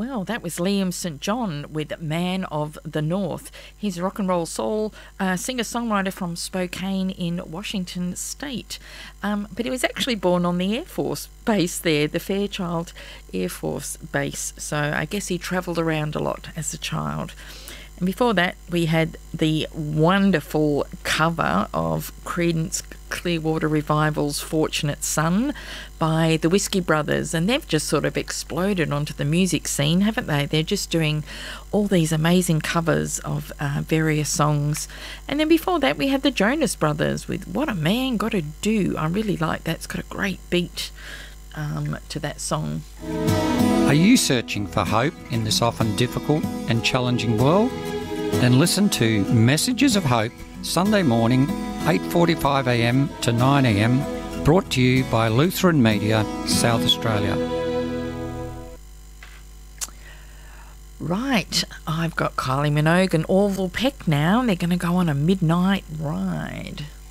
Well, that was Liam St. John with Man of the North. He's a rock and roll soul singer-songwriter from Spokane in Washington State. But he was actually born on the Air Force base there, the Fairchild Air Force Base. So I guess he travelled around a lot as a child. And before that, we had the wonderful cover of Creedence Clearwater Revival's Fortunate Son by the Whiskey Brothers, and they've just sort of exploded onto the music scene, haven't they? They're just doing all these amazing covers of various songs. And then before that, we had the Jonas Brothers with What a Man Gotta Do. I really like that. It's got a great beat to that song. Are you searching for hope in this often difficult and challenging world? Then listen to Messages of Hope, Sunday morning, 8:45am to 9am, brought to you by Lutheran Media, South Australia. Right, I've got Kylie Minogue and Orville Peck now. They're going to go on a midnight ride.